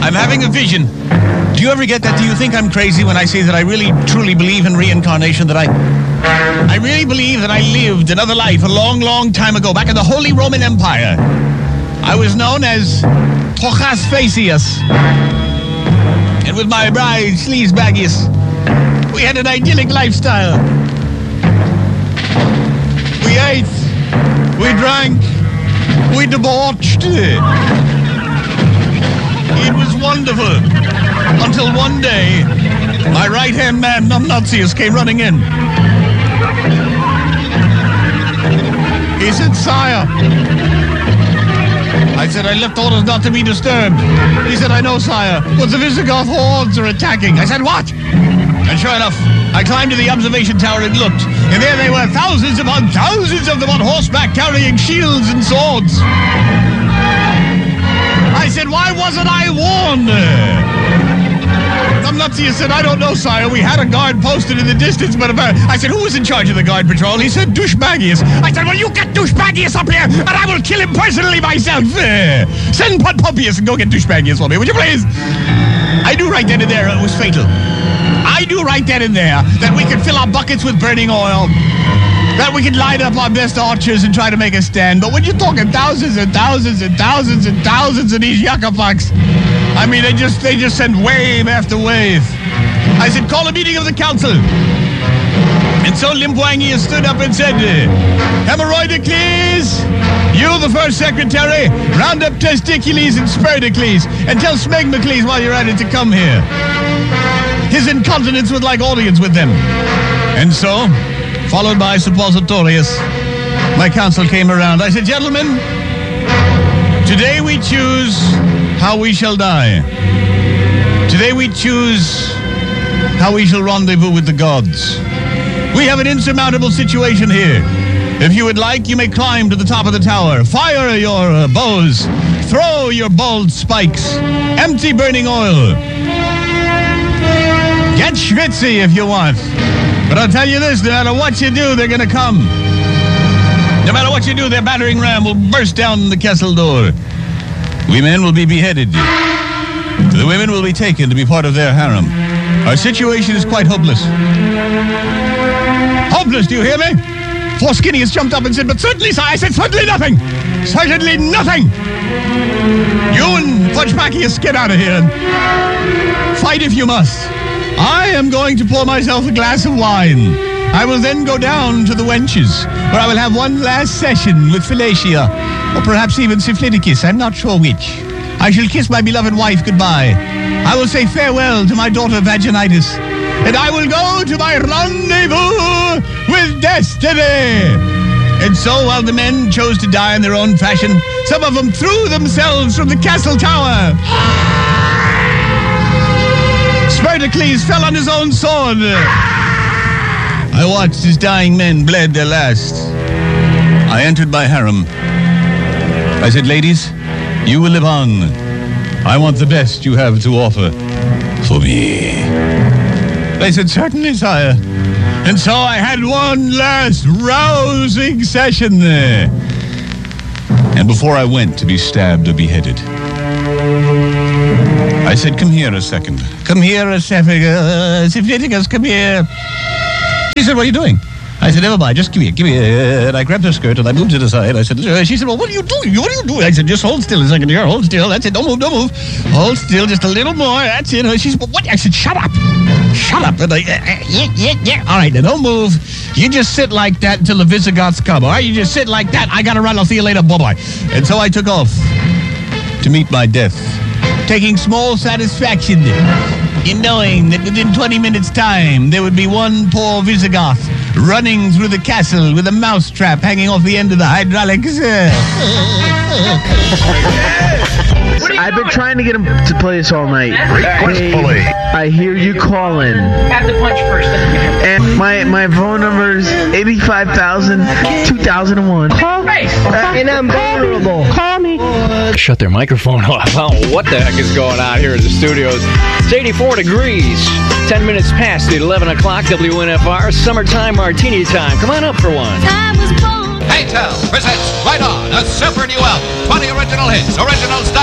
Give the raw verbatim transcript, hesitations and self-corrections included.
I'm having a vision. Do you ever get that? Do you think I'm crazy when I say that I really, truly believe in reincarnation? That I... I really believe that I lived another life a long, long time ago, back in the Holy Roman Empire. I was known as Prochas Facius. And with my bride, Sleazebagius, we had an idyllic lifestyle. We ate, we drank, we debauched. It was wonderful. Until one day, my right-hand man, Numnutzius, came running in. He said, "Sire." I said, "I left orders not to be disturbed." He said, "I know, sire, but the Visigoth hordes are attacking." I said, "What?" And sure enough, I climbed to the observation tower and looked, and there they were, thousands upon thousands of them on horseback carrying shields and swords. I said, "Why wasn't I warned?" Numnutzius said, "I don't know, sire. We had a guard posted in the distance, but about..." I said, "Who was in charge of the guard patrol?" He said, "Douchebagius." I said, "Well, you get Douchebagius up here, and I will kill him personally myself. Uh, send Podpopius and go get Douchebagius for me, would you please?" I knew right then and there it was fatal. I knew right then and there that we could fill our buckets with burning oil, that we could line up our best archers and try to make a stand. But when you're talking thousands and thousands and thousands and thousands of these yucca-fucks, I mean, they just they just send wave after wave. I said, "Call a meeting of the council." And so Limpoangius stood up and said, "Hemeroidocles, you, the first secretary, round up Testicules and Sperdocles, and tell Smegmocles while you're at it to come here." His incontinence was like audience with them. And so, followed by Suppositorius, my council came around. I said, "Gentlemen, today we choose how we shall die. Today we choose how we shall rendezvous with the gods. We have an insurmountable situation here. If you would like, you may climb to the top of the tower, fire your uh, bows, throw your bold spikes, empty burning oil. Get schwitzy if you want. But I'll tell you this, no matter what you do, they're going to come. No matter what you do, their battering ram will burst down the castle door. We men will be beheaded. The women will be taken to be part of their harem. Our situation is quite hopeless." Hopeless, do you hear me? Poor Skinnius jumped up and said, "But certainly, sir." I said, "Certainly nothing. Certainly nothing. You and Fudgepacius, get out of here. Fight if you must. I am going to pour myself a glass of wine. I will then go down to the wenches, where I will have one last session with Philatia, or perhaps even Syphiliticus, I'm not sure which. I shall kiss my beloved wife goodbye. I will say farewell to my daughter Vaginitis, and I will go to my rendezvous with destiny." And so, while the men chose to die in their own fashion, some of them threw themselves from the castle tower. Sperdocles fell on his own sword. I watched as dying men bled their last. I entered my harem. I said, "Ladies, you will live on. I want the best you have to offer for me." They said, "Certainly, sire." And so I had one last rousing session there. And before I went to be stabbed or beheaded, I said, "Come here a second. Come here a second. Uh, Syphiliticus, come here." She said, "What are you doing?" I said, "Never mind, just give me, give me." Uh, and I grabbed her skirt and I moved it aside. I said, uh, she said, "Well, what are you doing? What are you doing?" I said, "Just hold still a second here. Hold still. That's it. Don't move, don't move. Hold still just a little more. That's it." She said, "Well, what?" I said, "Shut up. Shut up." And I, uh, uh, yeah, yeah, yeah. All right, now don't move. You just sit like that until the Visigoths come, all right? You just sit like that. I got to run. I'll see you later. Bye-bye. And so I took off to meet my death, taking small satisfaction in knowing that within twenty minutes' time, there would be one poor Visigoth running through the castle with a mousetrap hanging off the end of the hydraulics. I've been trying to get him to play this all night. Requestfully. I hear you calling. Have the punch first. And my my phone number is eighty-five thousand, two thousand one. Call me. And I'm vulnerable. Call me. Shut their microphone off. I don't know what the heck is going on here in the studios. It's eighty-four degrees. Ten minutes past the eleven o'clock W N F R. Summertime martini time. Come on up for one. Paytel presents Right On, a super new album. twenty original hits, original style.